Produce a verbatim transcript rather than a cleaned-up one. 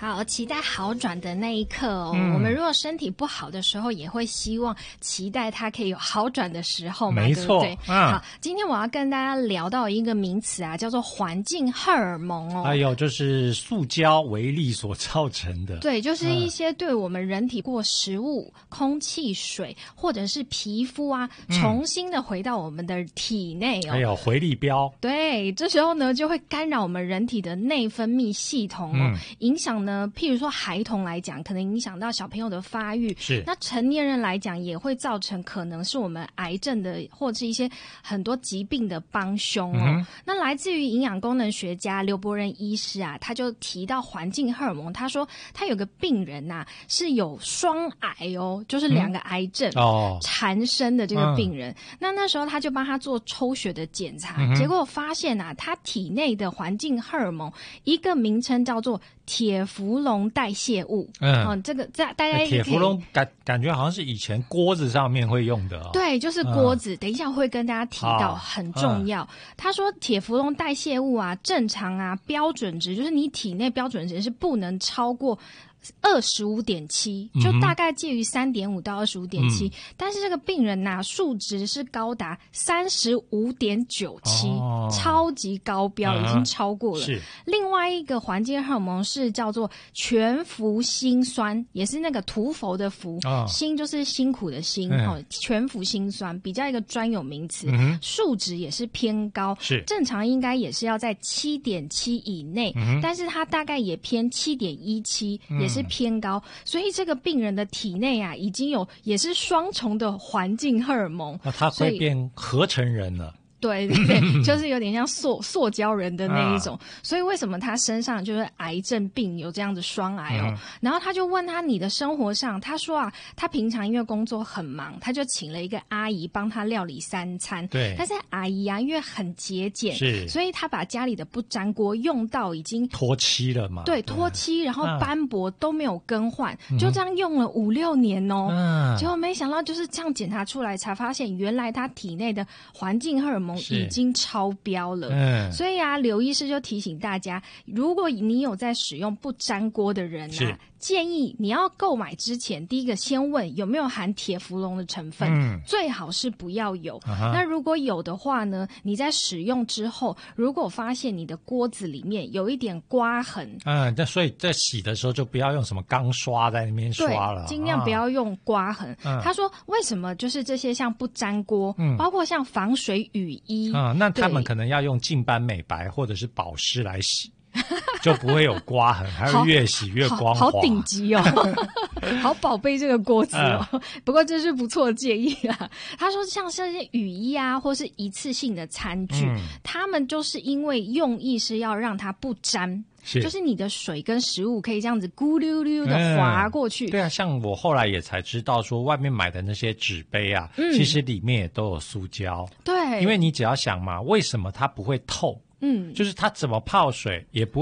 好，期待好转的那一刻哦。 嗯、 我们如果身体不好的时候，也会希望期待它可以有好转的时候嘛， 没错， 对不对？ 嗯、 好，今天我要跟大家聊到一个名词啊，叫做环境荷尔蒙哦。 还有就是塑胶微粒所造成的， 对，就是一些对我们人体过食物、嗯、空气、水或者是皮肤啊，重新的回到我们的体内哦。 还有回力镖， 对，这时候呢就会干扰我们人体的内分泌系统哦，嗯、影响呢，譬如说孩童来讲，可能影响到小朋友的发育， 是那成年人来讲也会造成可能是我们癌症的或者是一些很多疾病的帮凶哦。嗯、那来自于营养功能学家刘伯仁医师啊，他就提到环境荷尔蒙，他说他有个病人呐、啊、是有双癌哦，就是两个癌症缠身的这个病人，嗯、那那时候他就帮他做抽血的检查，嗯、结果发现啊，他体内的环境荷尔蒙一个名称叫做铁氟龙代谢物。嗯，哦、这个这大家铁氟龙感感觉好像是以前锅子上面会用的、哦。 对，就是锅子。嗯、等一下会跟大家提到，很重要。嗯、他说铁氟龙代谢物啊，正常啊标准值就是你体内标准值是不能超过二十五点七，就大概介于三点五到二十五点七，但是这个病人呐、啊，数值是高达三十五点九七，超级高标，嗯、已经超过了。是另外一个环境荷尔蒙是叫做全氟辛酸，也是那个涂氟的氟，哦、辛就是辛苦的辛，嗯、哦，全氟辛酸比较一个专有名词，嗯、数值也是偏高，是正常应该也是要在七点七以内，嗯、但是它大概也偏七点一七，也是偏高，所以这个病人的体内啊，已经有也是双重的环境荷尔蒙， 那他会变合成人了。 对对对，就是有点像塑塑胶人的那一种，啊、所以为什么他身上就是癌症病有这样的双癌哦？嗯、然后他就问他你的生活上，他说啊，他平常因为工作很忙，他就请了一个阿姨帮他料理三餐。对，但是阿姨啊，因为很节俭，是，所以他把家里的不粘锅用到已经脱漆了嘛？ 对，脱漆，然后斑驳都没有更换，啊、就这样用了五六年哦。嗯、结果没想到就是这样检查出来，才发现原来他体内的环境荷尔蒙已经超标了，嗯，所以啊，刘医师就提醒大家，如果你有在使用不粘锅的人啊，建议你要购买之前，第一个先问有没有含铁氟龙的成分，嗯，最好是不要有。啊、那如果有的话呢，你在使用之后，如果发现你的锅子里面有一点刮痕， 嗯，那所以在洗的时候就不要用什么钢刷在那边刷了， 尽量不要用刮痕。啊、他说为什么就是这些像不粘锅，嗯、包括像防水雨衣。 啊、嗯，那他们可能要用净斑美白或者是保湿来洗，就不会有刮痕，还会越洗越光滑。 好顶级哦，好宝贝这个锅子哦。嗯、不过这是不错的建议啊。他说像这些雨衣啊，或是一次性的餐具，嗯、他们就是因为用意是要让它不沾。是就是你的水跟食物可以这样子咕溜溜的滑过去、嗯。 对啊，像我后来也才知道说，外面买的那些纸杯啊，嗯、其实里面也都有塑胶。 对， 因为你只要想嘛，为什么它不会透？嗯，就是它怎么泡水也不会。